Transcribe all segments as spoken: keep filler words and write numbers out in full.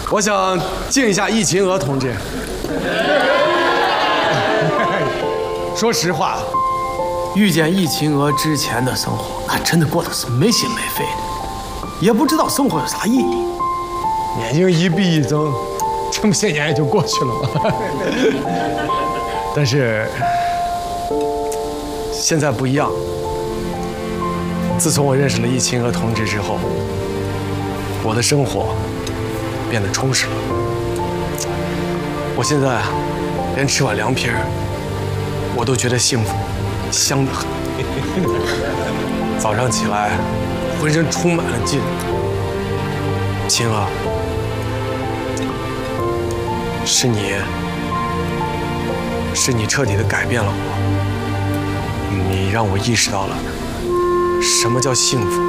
我想敬一下易秦娥同志。说实话，遇见易秦娥之前的生活，那真的过得是没心没肺的，也不知道生活有啥意义。年龄一逼一增，这么些年也就过去了嘛。但是现在不一样，自从我认识了易秦娥同志之后，我的生活变得充实了。我现在连吃碗凉皮儿，我都觉得幸福，香得很。早上起来，浑身充满了劲。秦娥，是你，是你彻底的改变了我，你让我意识到了什么叫幸福。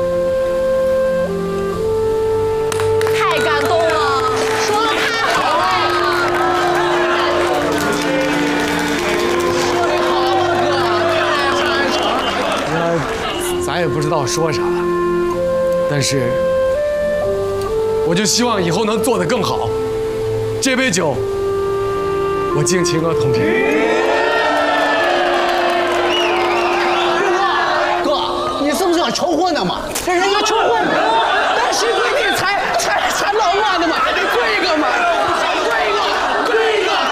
太感动了，说的太好了。说的好了，哥，太传神了。 那咱也不知道说啥，但是我就希望以后能做得更好。这杯酒，我敬秦娥同志。 哥，你是不是要求婚呢嘛？这人家求婚。